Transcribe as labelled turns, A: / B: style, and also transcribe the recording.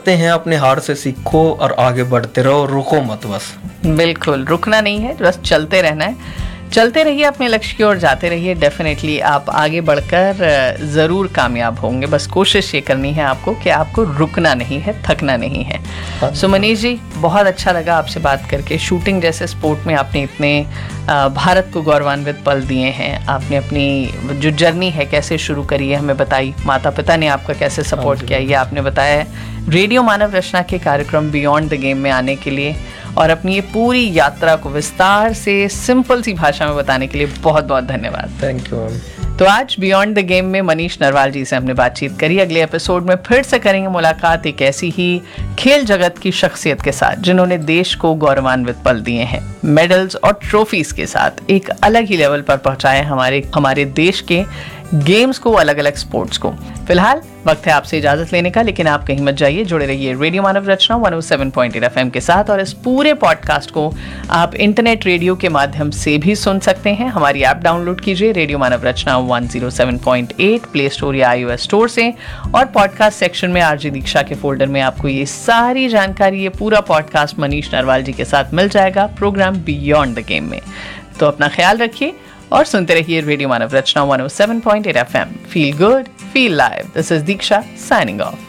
A: कहते हैं अपने हार से सीखो और आगे बढ़ते रहो, रुको मत बस।
B: बिल्कुल, रुकना नहीं है, बस चलते रहना है। चलते रहिए अपने लक्ष्य की ओर, जाते रहिए। डेफिनेटली आप आगे बढ़कर ज़रूर कामयाब होंगे। बस कोशिश ये करनी है आपको कि आपको रुकना नहीं है, थकना नहीं है। सो मनीष जी, बहुत अच्छा लगा आपसे बात करके। शूटिंग जैसे स्पोर्ट में आपने इतने भारत को गौरवान्वित पल दिए हैं। आपने अपनी जो जर्नी है कैसे शुरू करी है हमें बताई, माता पिता ने आपका कैसे सपोर्ट किया ये आपने बताया है। रेडियो मानव रचना के कार्यक्रम बियॉन्ड द गेम में आने के लिए और अपनी ये पूरी यात्रा को विस्तार से सिंपल सी भाषा में बताने के लिए बहुत बहुत धन्यवाद।
A: Thank you ma'am.
B: तो आज बियॉन्ड द गेम में मनीष नरवाल जी से हमने बातचीत करी। अगले एपिसोड में फिर से करेंगे मुलाकात एक ऐसी ही खेल जगत की शख्सियत के साथ जिन्होंने देश को गौरवान्वित पल दिए हैं, मेडल्स और ट्रॉफीज के साथ एक अलग ही लेवल पर पहुंचाए हमारे देश के गेम्स को, अलग अलग स्पोर्ट्स को। फिलहाल वक्त है आपसे इजाजत लेने का, लेकिन आप कहीं मत जाइए, जुड़े रहिए रेडियो मानव रचना 107.8 FM के साथ। और इस पूरे पॉडकास्ट को आप इंटरनेट रेडियो के माध्यम से भी सुन सकते हैं। हमारी ऐप डाउनलोड कीजिए, रेडियो मानव रचना 107.8 प्ले स्टोर या iOS स्टोर से, और पॉडकास्ट सेक्शन में आरजे दीक्षा के फोल्डर में आपको ये सारी जानकारी, ये पूरा पॉडकास्ट मनीष नरवाल जी के साथ मिल जाएगा प्रोग्राम बियॉन्ड द गेम में। तो अपना ख्याल रखिए और सुनते रहिए radio Manav Rachna 107.8 FM। Feel good, feel live. This is Diksha signing off.